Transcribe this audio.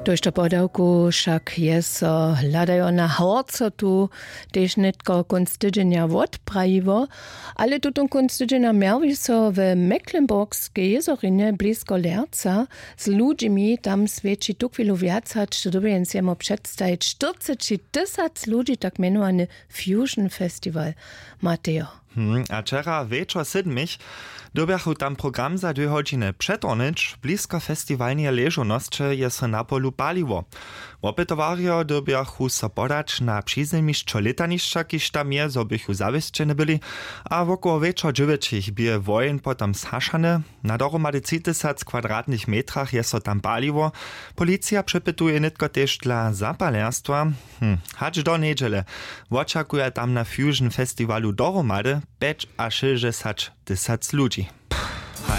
Durch to podawku však je so hľadajo na horco tu, tež netko konc tydzienia odprajivo, ale tutun konc tydzienia miawi so w Mecklenburgskiej jezorinie blisko Lerca z ludźmi tam svedči tu chwilu viacać, čo dobien si jemu predstajiť 40 000 ludzi, tak menovaný Fusion Festival. Mateo. A wczera wieczór siedmich dobiachu tam program za 2 godziny przedonić, blisko festiwalnie leżonosće je so na polu paliwo. Opytowario dobiachu so podać na przyzemišćo letanišća, kiž tam je, zo bychu zawieszczeni byli, a wokoło wieczor 9 bije wojen potom zhašane. Na dohromady 30 kwadratnych metrach je so tam paliwo. Policja przepytuje nitko też dla zapalerstwa. Hacz do niedziele oczekuje tam na Fusion Festiwalu dohromady 5 a 60 ludzi.